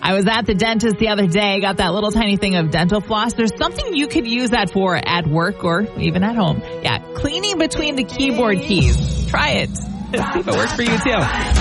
I was at the dentist the other day, got that little tiny thing of dental floss. There's something you could use that for at work or even at home. Yeah, cleaning between the keyboard keys. Try it. See if it works for you too.